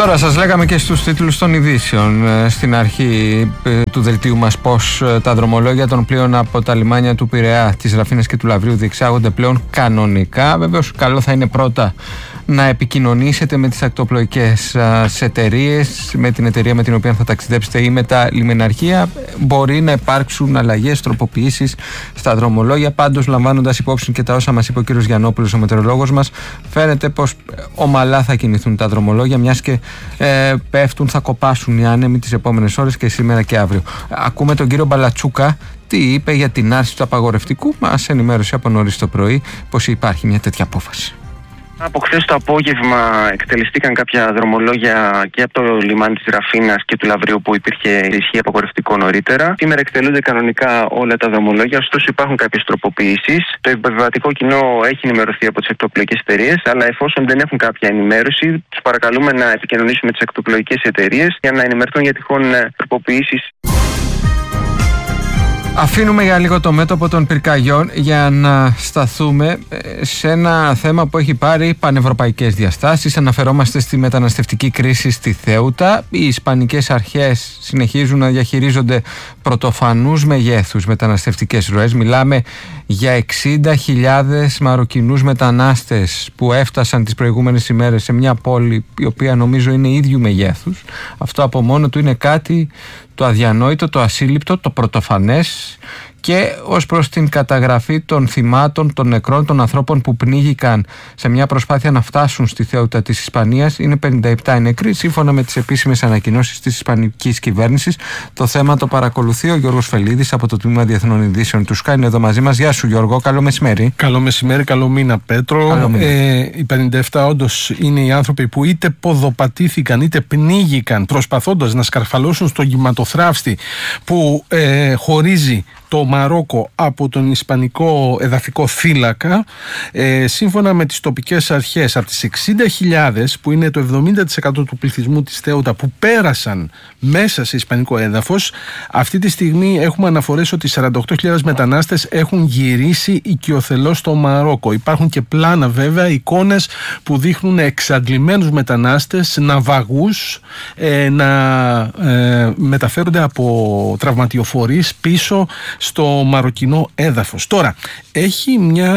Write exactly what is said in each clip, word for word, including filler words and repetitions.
Τώρα σας λέγαμε και στους τίτλους των ειδήσεων στην αρχή του δελτίου μας πως τα δρομολόγια των πλοίων από τα λιμάνια του Πειραιά, της Ραφίνας και του Λαβρίου διεξάγονται πλέον κανονικά. Βεβαίως καλό θα είναι πρώτα να επικοινωνήσετε με τις ακτοπλοϊκές εταιρείες, με την εταιρεία με την οποία θα ταξιδέψετε ή με τα λιμεναρχεία. Μπορεί να υπάρξουν αλλαγές, τροποποιήσεις στα δρομολόγια. Πάντως, λαμβάνοντας υπόψη και τα όσα μας είπε ο κύριος Γιαννόπουλος, ο μετεωρολόγος μας, φαίνεται πως ομαλά θα κινηθούν τα δρομολόγια, μιας και ε, πέφτουν, θα κοπάσουν οι άνεμοι τις επόμενες ώρες και σήμερα και αύριο. Ακούμε τον κύριο Μπαλατσούκα τι είπε για την άρση του απαγορευτικού. Μας ενημέρωσε από νωρίς το πρωί πως υπάρχει μια τέτοια απόφαση. Από χθες το απόγευμα εκτελεστήκαν κάποια δρομολόγια και από το λιμάνι της Ραφίνας και του Λαβρίου που υπήρχε ισχύ απαγορευτικό νωρίτερα. Σήμερα εκτελούνται κανονικά όλα τα δρομολόγια, ωστόσο υπάρχουν κάποιες τροποποιήσεις. Το επιβατικό κοινό έχει ενημερωθεί από τις ακτοπλοϊκές εταιρείες, αλλά εφόσον δεν έχουν κάποια ενημέρωση, τους παρακαλούμε να επικοινωνήσουν με τις ακτοπλοϊκές εταιρείες για να ενημερωθούν για τυχόν τροποποιήσεις. Αφήνουμε για λίγο το μέτωπο των πυρκαγιών για να σταθούμε σε ένα θέμα που έχει πάρει πανευρωπαϊκές διαστάσεις. Αναφερόμαστε στη μεταναστευτική κρίση στη Θέουτα. Οι ισπανικές αρχές συνεχίζουν να διαχειρίζονται πρωτοφανούς μεγέθους μεταναστευτικές ροές. Μιλάμε για εξήντα χιλιάδες Μαροκινούς μετανάστες που έφτασαν τις προηγούμενες ημέρες σε μια πόλη η οποία νομίζω είναι ίδιου μεγέθους. Αυτό από μόνο του είναι κάτι το αδιανόητο, το ασύλληπτο, το πρωτοφανές, και ως προς την καταγραφή των θυμάτων, των νεκρών, των ανθρώπων που πνίγηκαν σε μια προσπάθεια να φτάσουν στη Θέουτα της Ισπανίας, είναι πενήντα επτά οι νεκροί, σύμφωνα με τις επίσημες ανακοινώσεις της ισπανικής κυβέρνησης. Το θέμα το παρακολουθεί ο Γιώργος Φελίδης από το Τμήμα Διεθνών Ειδήσεων του ΣΚΑ. Είναι εδώ μαζί μας. Γεια σου Γιώργο, καλό μεσημέρι. Καλό μεσημέρι, καλό μήνα Πέτρο. Καλό μήνα. Ε, οι πενήντα επτά όντως είναι οι άνθρωποι που είτε ποδοπατήθηκαν είτε πνίγηκαν προσπαθώντας να σκαρφαλώσουν στο γηματοθράφστη που ε, χωρίζει το Μαρόκο από τον Ισπανικό εδαφικό θύλακα. Ε, σύμφωνα με τις τοπικές αρχές, από τις εξήντα χιλιάδες που είναι το εβδομήντα τοις εκατό του πληθυσμού της Θέουτα που πέρασαν μέσα σε Ισπανικό έδαφος, αυτή τη στιγμή έχουμε αναφορές ότι σαράντα οκτώ χιλιάδες μετανάστες έχουν γυρίσει οικειοθελώς στο Μαρόκο. Υπάρχουν και πλάνα, βέβαια, εικόνες που δείχνουν εξαντλημένους μετανάστες, ναυαγούς ε, να ε, μεταφέρονται από τραυματιοφορείς πίσω στο μαροκινό έδαφος. Τώρα, έχει μια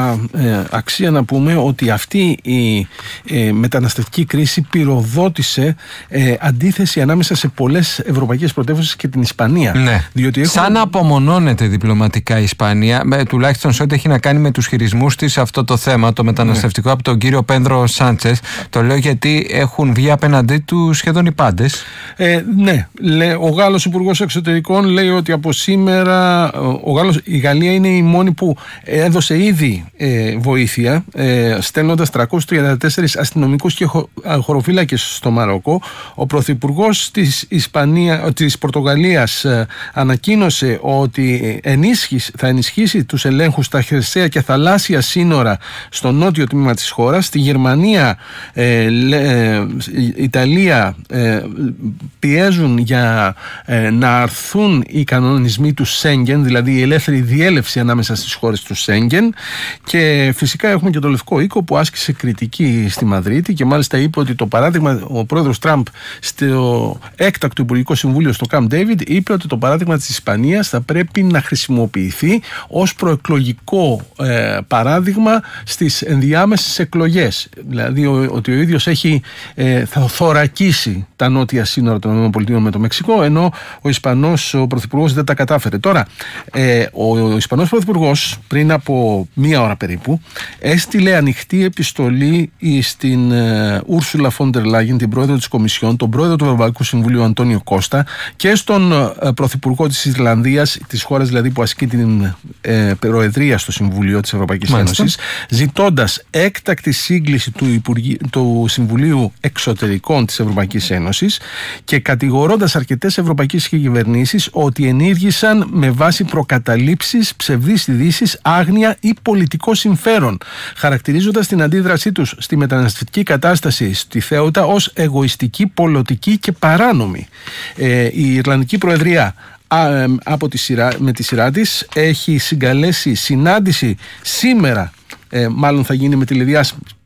ε, αξία να πούμε ότι αυτή η ε, μεταναστευτική κρίση πυροδότησε ε, αντίθεση ανάμεσα σε πολλές ευρωπαϊκές πρωτεύουσες και την Ισπανία. Ναι. Διότι έχουν... Σαν να απομονώνεται διπλωματικά η Ισπανία, με, τουλάχιστον σε ό,τι έχει να κάνει με τους χειρισμούς της αυτό το θέμα, το μεταναστευτικό, ναι, από τον κύριο Πέντρο Σάντσες. Το λέω γιατί έχουν βγει απέναντί του σχεδόν οι πάντες. Ε, ναι, λέ, ο Γάλλος Υπουργός Εξωτερικών λέει ότι από σήμερα ο Γάλλος, η Γαλλία είναι η μόνη που έδωσε ήδη ε, βοήθεια, ε, στέλνοντας τριακόσιους τριάντα τέσσερις αστυνομικούς και χο, χωροφύλακες στο Μαρόκο. Ο Πρωθυπουργός της, Ισπανία, της Πορτογαλίας ε, ανακοίνωσε ότι ενίσχυση, θα ενισχύσει τους ελέγχους στα χερσαία και θαλάσσια σύνορα στο νότιο τμήμα της χώρας. Στη Γερμανία, ε, ε, Ιταλία ε, πιέζουν για ε, να αρθούν οι κανονισμοί του Σέγγεν, δηλαδή η ελεύθερη διέλευση ανάμεσα στις χώρες του Σέγγεν. Και φυσικά έχουμε και το Λευκό Οίκο που άσκησε κριτική στη Μαδρίτη και μάλιστα είπε ότι το παράδειγμα, ο πρόεδρος Τραμπ στο έκτακτο Υπουργικό Συμβούλιο στο Camp David είπε ότι το παράδειγμα της Ισπανίας θα πρέπει να χρησιμοποιηθεί ως προεκλογικό ε, παράδειγμα στις ενδιάμεσες εκλογές. Δηλαδή ο, ότι ο ίδιος έχει, ε, θα θωρακίσει τα νότια σύνορα των ΗΠΑ με το Μεξικό, ενώ ο Ισπανός ο Πρωθυπουργός δεν τα κατάφερε. Τώρα, ε, ο, ο Ισπανός Πρωθυπουργός πριν από μία ώρα περίπου έστειλε ανοιχτή επιστολή στην Ούρσουλα Φόντερ Λάγεν, την πρόεδρο της Κομισιόν, τον πρόεδρο του Ευρωπαϊκού Συμβουλίου Αντώνιο Κώστα και στον ε, Πρωθυπουργό της Ιρλανδίας, της χώρας δηλαδή που ασκεί την ε, προεδρία στο Συμβουλίο της Ευρωπαϊκής Μάλιστα. Ένωσης, ζητώντας έκτακτη σύγκληση του, Υπουργή, του Συμβουλίου Εξωτερικών της Ευρωπαϊκής Ένωσης και κατηγορώντας αρκετές ευρωπαϊκές κυβερνήσεις ότι ενήργησαν με βάση προκαταλήψεις, ψευδείς ειδήσεις, άγνοια ή πολιτικό συμφέρον, χαρακτηρίζοντας την αντίδρασή τους στη μεταναστευτική κατάσταση στη Θέουτα ως εγωιστική, πολιτική και παράνομη. Ε, η Ιρλανδική Προεδρία α, από τη σειρά, με τη σειρά της έχει συγκαλέσει συνάντηση σήμερα, ε, μάλλον θα γίνει με τηλεδιάσπαση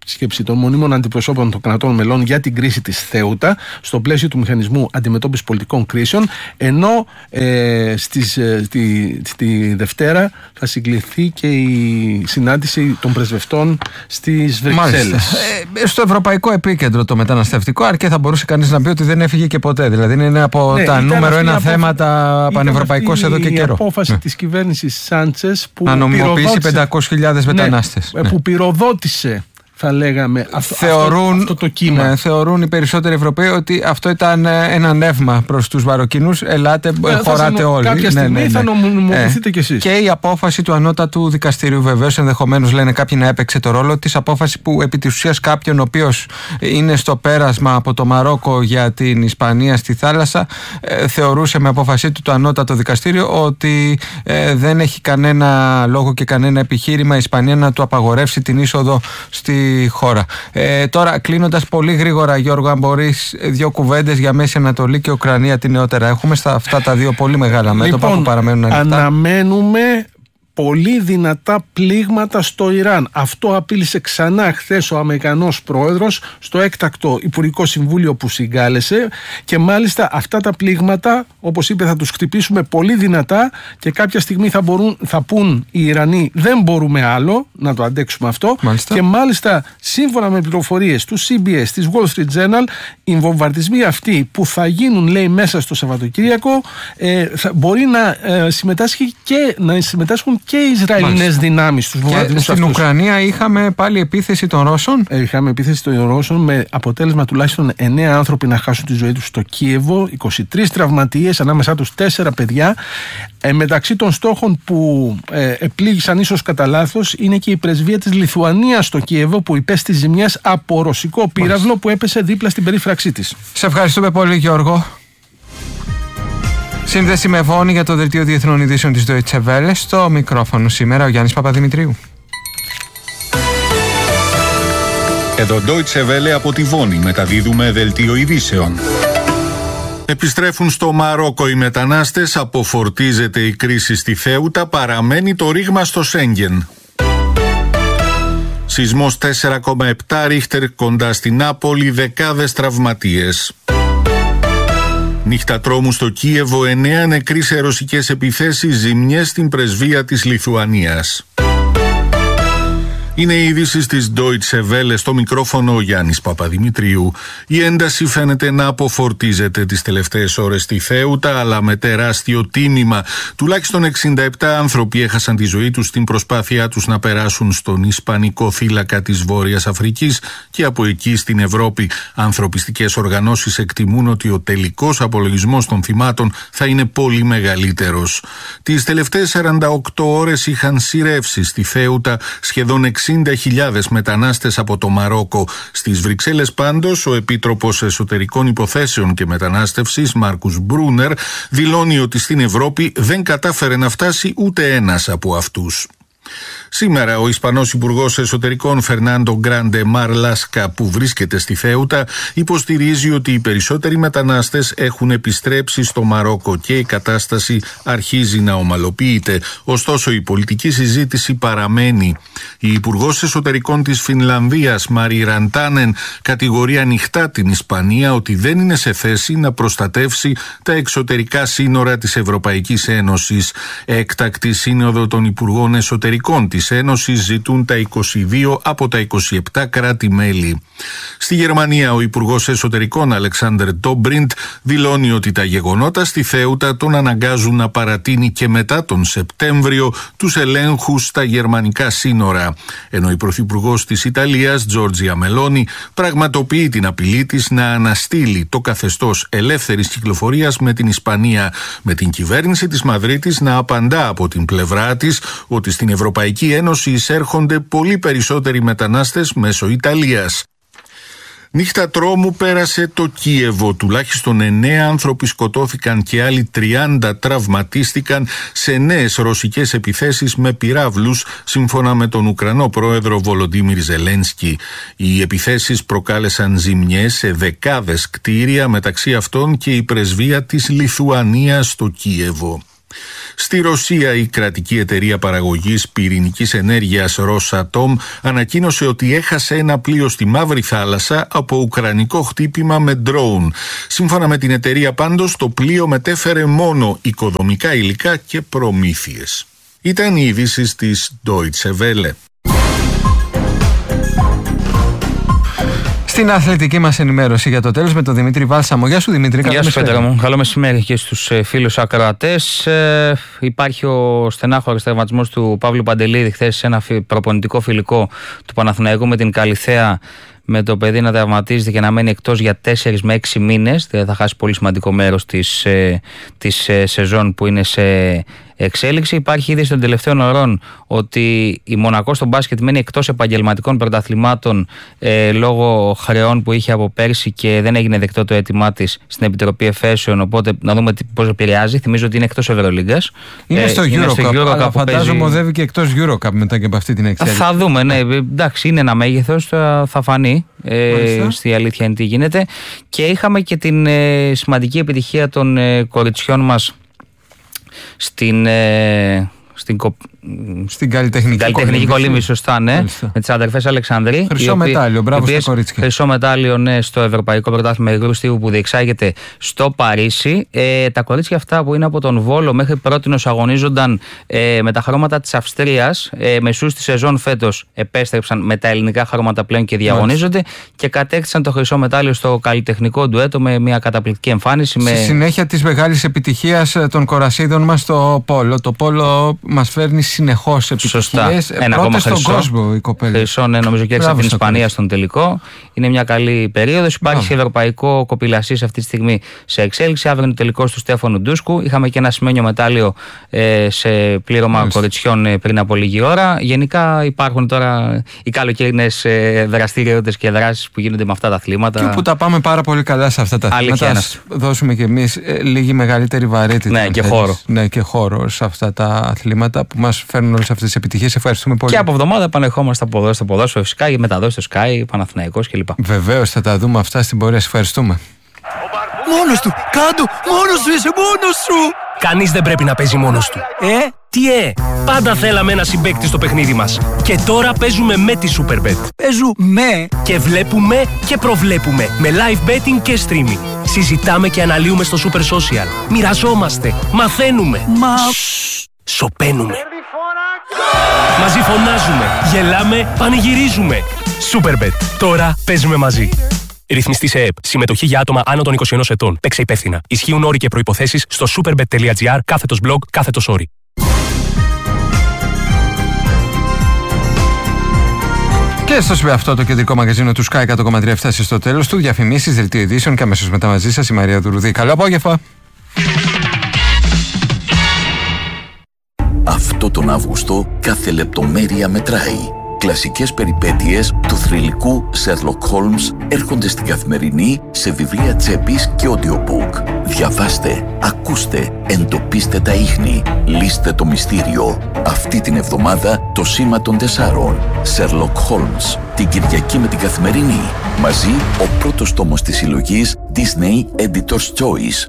διάσκεψη των μονίμων αντιπροσώπων των κρατών μελών για την κρίση της Θέουτα στο πλαίσιο του Μηχανισμού Αντιμετώπισης Πολιτικών Κρίσεων, ενώ ε, στις, ε, στη, στη Δευτέρα θα συγκληθεί και η συνάντηση των πρεσβευτών στις Βρυξέλλες. Ε, στο ευρωπαϊκό επίκεντρο το μεταναστευτικό, αρκεί θα μπορούσε κανείς να πει ότι δεν έφυγε και ποτέ. Δηλαδή είναι από ναι, τα νούμερο ένα απόφα... θέματα πανευρωπαϊκώς εδώ και καιρό. Η απόφαση ναι. της κυβέρνησης Σάντσες που να νομιμοποιήσει πεντακόσιες χιλιάδες μετανάστες. Ναι, ναι. Που πυροδότησε, θα λέγαμε, αυτό, θεωρούν, αυτό, αυτό το κύμα. Ναι, θεωρούν οι περισσότεροι Ευρωπαίοι ότι αυτό ήταν ένα νεύμα προς τους Βαροκινούς. Ελάτε, ε, χωράτε θα, όλοι. Κάποια στιγμή ναι, ναι, ναι. θα νομιμοποιηθείτε ε, κι εσείς. Και η απόφαση του ανώτατου δικαστηρίου, βεβαίως, ενδεχομένως λένε κάποιοι να έπαιξε το ρόλο της. Απόφαση που επί της ουσίας κάποιον ο οποίος είναι στο πέρασμα από το Μαρόκο για την Ισπανία στη θάλασσα, ε, θεωρούσε με απόφασή του το ανώτατο δικαστήριο ότι ε, δεν έχει κανένα λόγο και κανένα επιχείρημα η Ισπανία να του απαγορεύσει την είσοδο στη χώρα. Ε, τώρα, κλείνοντας πολύ γρήγορα, Γιώργο, αν μπορείς δύο κουβέντες για Μέση Ανατολή και Ουκρανία, τι νεότερα έχουμε στα αυτά τα δύο πολύ μεγάλα μέτωπα λοιπόν, που παραμένουν ανοιχτά. Αναμένουμε πολύ δυνατά πλήγματα στο Ιράν. Αυτό απείλησε ξανά χθες ο Αμερικανός πρόεδρος στο έκτακτο Υπουργικό Συμβούλιο που συγκάλεσε, και μάλιστα αυτά τα πλήγματα, όπως είπε, θα τους χτυπήσουμε πολύ δυνατά και κάποια στιγμή θα, μπορούν, θα πούν οι Ιρανοί δεν μπορούμε άλλο να το αντέξουμε αυτό. Μάλιστα. Και μάλιστα σύμφωνα με πληροφορίες του σι μπι ες, της Wall Street Journal, οι βομβαρδισμοί αυτοί που θα γίνουν, λέει, μέσα στο Σαββατοκύριακο ε, θα, μπορεί να, ε, συμμετάσχει και, να συμμετάσχουν και οι Ισραηλινές δυνάμεις στους βομβαρδισμούς αυτούς. Στην Ουκρανία είχαμε πάλι επίθεση των Ρώσων. Ε, είχαμε επίθεση των Ρώσων με αποτέλεσμα τουλάχιστον εννέα άνθρωποι να χάσουν τη ζωή τους στο Κίεβο, είκοσι τρεις τραυματίες, ανάμεσά τους τέσσερα παιδιά. Ε, μεταξύ των στόχων που ε, επλήγησαν ίσως κατά λάθος είναι και η πρεσβεία της Λιθουανίας στο Κίεβο, που υπέστη ζημιές από ρωσικό πύραυλο που έπεσε δίπλα στην περίφραξή της. Σε ευχαριστούμε πολύ, Γιώργο. Σύνδεση με Βόνη για το Δελτίο Διεθνών Ειδήσεων της Deutsche Welle. Στο μικρόφωνο σήμερα ο Γιάννης Παπαδημητρίου. Εδώ Deutsche Welle από τη Βόνη μεταδίδουμε Δελτίο Ειδήσεων. Επιστρέφουν στο Μαρόκο οι μετανάστες, αποφορτίζεται η κρίση στη Θέουτα, παραμένει το ρήγμα στο Σέγγεν. Σεισμός τέσσερα κόμμα επτά ρίχτερ κοντά στην Νάπολη, δεκάδες τραυματίες. Νύχτα τρόμου στο Κίεβο, εννέα νεκροί σε ρωσικές επιθέσεις, ζημιές στην πρεσβεία της Λιθουανίας. Είναι οι ειδήσεις της Deutsche Welle, στο μικρόφωνο ο Γιάννης Παπαδημητρίου. Η ένταση φαίνεται να αποφορτίζεται τις τελευταίες ώρες στη Θέουτα, αλλά με τεράστιο τίμημα. Τουλάχιστον εξήντα επτά άνθρωποι έχασαν τη ζωή τους στην προσπάθειά τους να περάσουν στον Ισπανικό θύλακα της Βόρειας Αφρικής και από εκεί στην Ευρώπη. Ανθρωπιστικές οργανώσεις εκτιμούν ότι ο τελικός απολογισμός των θυμάτων θα είναι πολύ μεγαλύτερος. Τις τελευταίες σαράντα οκτώ ώρες είχαν σειρεύσει στη Θέουτα σχεδόν εξήντα χιλιάδες μετανάστες από το Μαρόκο. Στις Βρυξέλλες πάντως, ο Επίτροπος Εσωτερικών Υποθέσεων και Μετανάστευσης, Μάρκους Μπρούνερ, δηλώνει ότι στην Ευρώπη δεν κατάφερε να φτάσει ούτε ένας από αυτούς. Σήμερα ο Ισπανός Υπουργός Εσωτερικών Φερνάντο Γκράντε Μαρλάσκα, που βρίσκεται στη Θέουτα, υποστηρίζει ότι οι περισσότεροι μετανάστες έχουν επιστρέψει στο Μαρόκο και η κατάσταση αρχίζει να ομαλοποιείται. Ωστόσο η πολιτική συζήτηση παραμένει. Η Υπουργός Εσωτερικών της Φινλανδίας, Μάρι Ραντάνεν, κατηγορεί ανοιχτά την Ισπανία ότι δεν είναι σε θέση να προστατεύσει τα εξωτερικά σύνορα της Ευρωπαϊκής Ένωσης. Έκτακτη σύνοδο των Υπουργών Εσωτερικών της Ένωσης ζητούν τα είκοσι δύο από τα είκοσι επτά κράτη-μέλη. Στη Γερμανία ο Υπουργός Εσωτερικών Αλεξάντερ Ντόμπριντ δηλώνει ότι τα γεγονότα στη Θέουτα τον αναγκάζουν να παρατείνει και μετά τον Σεπτέμβριο τους ελέγχους στα γερμανικά σύνορα. Ενώ η Πρωθυπουργός της Ιταλίας, Τζόρτζια Μελόνι, πραγματοποιεί την απειλή της να αναστείλει το καθεστώς ελεύθερης κυκλοφορίας με την Ισπανία, με την κυβέρνηση της Μαδρίτης να απαντά από την πλευρά της ότι στην Ευρωπαϊκή Ένωση εισέρχονται πολύ περισσότεροι μετανάστες μέσω Ιταλίας. Νύχτα τρόμου πέρασε το Κίεβο. Τουλάχιστον εννέα άνθρωποι σκοτώθηκαν και άλλοι τριάντα τραυματίστηκαν σε νέες ρωσικές επιθέσεις με πυράβλους, σύμφωνα με τον Ουκρανό πρόεδρο Βολοντίμιρ Ζελένσκι. Οι επιθέσεις προκάλεσαν ζημιές σε δεκάδες κτίρια, μεταξύ αυτών και η πρεσβεία της Λιθουανίας στο Κίεβο. Στη Ρωσία, η κρατική εταιρεία παραγωγής πυρηνικής ενέργειας Rosatom ανακοίνωσε ότι έχασε ένα πλοίο στη Μαύρη Θάλασσα από ουκρανικό χτύπημα με ντρόουν. Σύμφωνα με την εταιρεία πάντως, το πλοίο μετέφερε μόνο οικοδομικά υλικά και προμήθειες. Ήταν οι ειδήσεις της Deutsche Welle. Στην αθλητική μας ενημέρωση για το τέλος με τον Δημήτρη Βάλσαμο. Γεια σου Δημήτρη. Γεια σου Πέτρα μου. Καλό μεσημέρι και στους φίλους ακροατές. Ε, υπάρχει ο στενάχωρος τερματισμός του Παύλου Παντελίδη χθες σε ένα προπονητικό φιλικό του Παναθηναϊκού με την Καλιθέα, με το παιδί να τραυματίζεται και να μένει εκτός για τέσσερις με έξι μήνες. Δηλαδή θα χάσει πολύ σημαντικό μέρος της, ε, της ε, σεζόν που είναι σε εξέλιξη. Υπάρχει είδηση των τελευταίων ωρών ότι η Μονακό στο μπάσκετ μένει εκτός επαγγελματικών πρωταθλημάτων ε, λόγω χρεών που είχε από πέρσι και δεν έγινε δεκτό το αίτημά της στην Επιτροπή Εφέσεων. Οπότε να δούμε πώς επηρεάζει. Θυμίζω ότι είναι εκτός Ευρωλίγκας. Είναι ε, στο είναι Eurocup, Euro αλλά φαντάζομαι οδεύει και εκτός Eurocup μετά και από αυτή την εξέλιξη. Θα δούμε, ναι. Εντάξει, είναι ένα μέγεθος, θα φανεί. Ε, στη αλήθεια είναι τι γίνεται. Και είχαμε και την ε, σημαντική επιτυχία των ε, κοριτσιών μας στην, ε, στην, κο... στην καλλιτεχνική, καλλιτεχνική κολύμβη, σωστά, ναι. Μάλιστα. Με τις αδερφές Αλεξανδρή. Χρυσό μετάλλιο, μπράβο στα κορίτσια. Χρυσό μετάλλιο, ναι, στο Ευρωπαϊκό Πρωτάθλημα Υγρού Στίβου που διεξάγεται στο Παρίσι. Ε, τα κορίτσια αυτά που είναι από τον Βόλο μέχρι πρότινος αγωνίζονταν ε, με τα χρώματα της Αυστρίας. Ε, μεσούς τη σεζόν φέτος επέστρεψαν με τα ελληνικά χρώματα πλέον και διαγωνίζονται. Μάλιστα. Και κατέκτησαν το χρυσό μετάλλιο στο καλλιτεχνικό ντουέτο με μια καταπληκτική εμφάνιση. Στη με... συνέχεια της μεγάλης επιτυχίας των κορασίδων μας στο πόλο. Το πόλο μας φέρνει συνεχώς επιτυχίες. Πρώτες στον κόσμο οι κοπέλες. Χρυσό, ναι, νομίζω και έξω την Ισπανία στον τελικό. Είναι μια καλή περίοδος. Υπάρχει Μπράβο. Ευρωπαϊκό κοπηλασίς αυτή τη στιγμή σε εξέλιξη. Αύριο είναι το τελικό του Στέφανου Ντούσκου. Είχαμε και ένα σημαίνιο μετάλλιο ε, σε πλήρωμα Μάλιστα. κοριτσιών ε, πριν από λίγη ώρα. Γενικά υπάρχουν τώρα οι καλοκαιρινές ε, δραστηριότητες και δράσεις που γίνονται με αυτά τα αθλήματα. Και όπου τα πάμε πάρα πολύ καλά σε αυτά τα αθλήματα. Ας δώσουμε κι εμείς ε, λίγη μεγαλύτερη βαρύτητα. Ναι, και χώρο. Ναι, και χώρο σε αυτά τα αθλήματα που μας φέρνουν όλες αυτές τις επιτυχίες. Ευχαριστούμε πολύ. Και από εβδομάδα επανερχόμαστε από εδώ στο ποδόσφαιρο φυσικά, η μεταδόση στο Sky, Παναθηναϊκός κλπ. Βεβαίως θα τα δούμε αυτά στην πορεία. Ευχαριστούμε. Μόνος του! Κάντο! Μόνος σου είσαι! Μόνος σου! Κανείς δεν πρέπει να παίζει μόνος του. Ε? Τι ε? Πάντα θέλαμε ένα συμπαίκτη στο παιχνίδι μας. Και τώρα παίζουμε με τη Superbet. Παίζουμε και βλέπουμε και προβλέπουμε με live betting και streaming. Συζητάμε και αναλύουμε στο Super Social. Μοιραζόμαστε. Μαθαίνουμε. Μα... Σοπαίνουμε. Μαζί φωνάζουμε, γελάμε, πανηγυρίζουμε. Superbet. Τώρα παίζουμε μαζί. Ρυθμιστή σε ΕΕΠ. Συμμετοχή για άτομα άνω των είκοσι ενός ετών. Παίξε υπεύθυνα. Ισχύουν όροι και προϋποθέσεις στο superbet.gr κάθετος blog κάθετος όροι. Και στο σημείο αυτό το κεντρικό μαγαζίνο του Sky εκατό κόμμα τρία φτάσει στο τέλος του. Διαφημίσεις, δελτίο ειδήσεων και αμέσως μετά μαζί σας η Μαρία Δουρουδή. Καλό απόγευμα. Αυτό τον Αύγουστο κάθε λεπτομέρεια μετράει. Κλασικές περιπέτειες του θρυλικού Sherlock Holmes έρχονται στην Καθημερινή σε βιβλία τσέπης και audiobook. Διαβάστε, ακούστε, εντοπίστε τα ίχνη, λύστε το μυστήριο. Αυτή την εβδομάδα το Σήμα των Τεσσάρων, Sherlock Holmes. Την Κυριακή με την Καθημερινή. Μαζί ο πρώτος τόμος της συλλογής Disney Editor's Choice.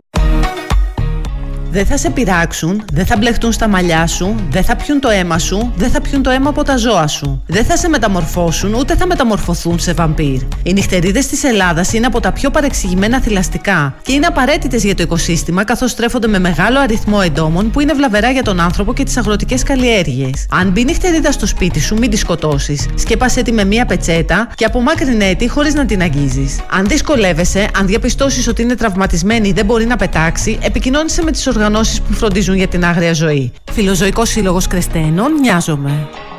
Δεν θα σε πειράξουν, δεν θα μπλεχτούν στα μαλλιά σου, δεν θα πιούν το αίμα σου, δεν θα πιούν το αίμα από τα ζώα σου. Δεν θα σε μεταμορφώσουν, ούτε θα μεταμορφωθούν σε βαμπύρ. Οι νυχτερίδες της Ελλάδας είναι από τα πιο παρεξηγημένα θηλαστικά και είναι απαραίτητες για το οικοσύστημα, καθώς στρέφονται με μεγάλο αριθμό εντόμων που είναι βλαβερά για τον άνθρωπο και τις αγροτικές καλλιέργειες. Αν μπει νυχτερίδα στο σπίτι σου, μην τη σκοτώσεις. Σκέπασέ τη με μία πετσέτα και απομάκρυνέ τη χωρίς να την αγγίζεις. Αν δυσκολεύεσαι, αν διαπιστώσεις ότι είναι τραυματισμένη ή δεν μπορεί να πετάξει, επικοινώνησε με τις οργανώσεις που φροντίζουν για την άγρια ζωή. Φιλοζωικός Σύλλογος Κρεστένων, Μοιάζομαι.